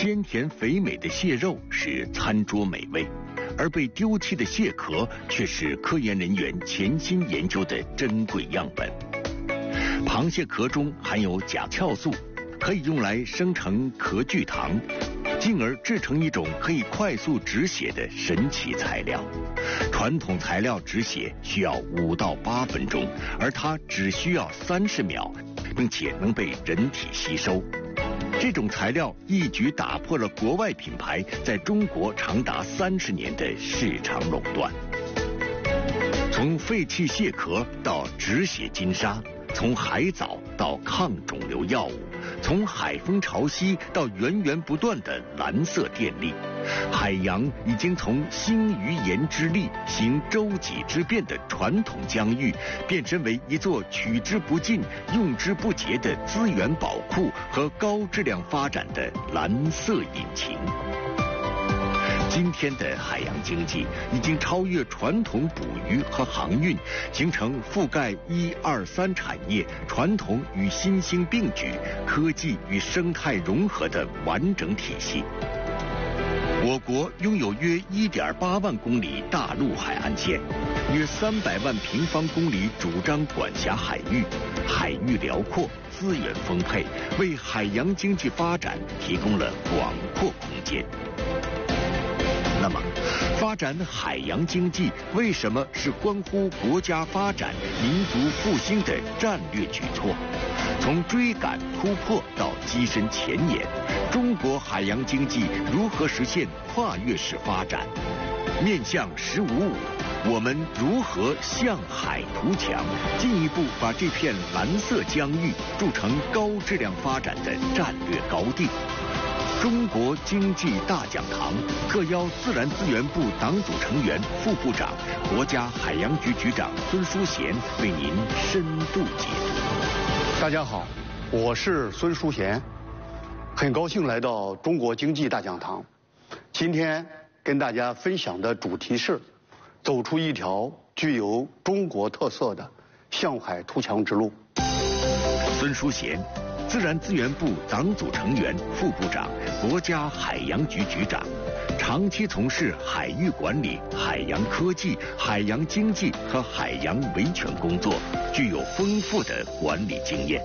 鲜甜肥美的蟹肉是餐桌美味，而被丢弃的蟹壳却是科研人员潜心研究的珍贵样本。螃蟹壳中含有甲壳素，可以用来生成壳聚糖，进而制成一种可以快速止血的神奇材料。传统材料止血需要5到8分钟，而它只需要30秒，并且能被人体吸收。这种材料一举打破了国外品牌在中国长达30年的市场垄断。从废弃蟹壳到止血金沙，从海藻到抗肿瘤药物，从海风潮汐到源源不断的蓝色电力，海洋已经从兴于言之利，行舟楫之变的传统疆域，变身为一座取之不尽、用之不竭的资源宝库和高质量发展的蓝色引擎。今天的海洋经济已经超越传统捕鱼和航运，形成覆盖1、2、3产业、传统与新兴并举、科技与生态融合的完整体系。我国拥有约1.8万公里大陆海岸线，约300万平方公里主张管辖海域，海域辽阔，资源丰沛，为海洋经济发展提供了广阔空间。那么，发展海洋经济为什么是关乎国家发展、民族复兴的战略举措？从追赶突破到跻身前沿，中国海洋经济如何实现跨越式发展？面向“15+5”，我们如何向海图强，进一步把这片蓝色疆域筑成高质量发展的战略高地？中国经济大讲堂特邀自然资源部党组成员、副部长、国家海洋局局长孙淑贤为您深度解读。 大家好，我是孙淑贤，很高兴来到中国经济大讲堂。今天跟大家分享的主题是走出一条具有中国特色的向海图强之路。 孙淑贤，自然资源部党组成员、副部长、国家海洋局局长，长期从事海域管理、海洋科技、海洋经济和海洋维权工作，具有丰富的管理经验。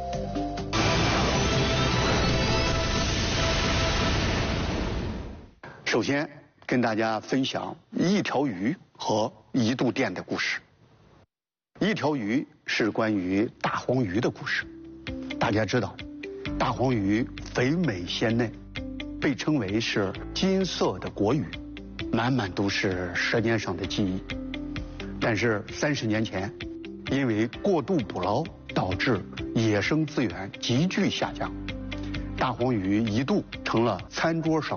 首先跟大家分享一条鱼和1度电的故事。一条鱼是关于大黄鱼的故事。大家知道，大黄鱼肥美鲜嫩，被称为是金色的国鱼，满满都是舌尖上的记忆。但是30年前，因为过度捕捞导致野生资源急剧下降，大黄鱼一度成了餐桌上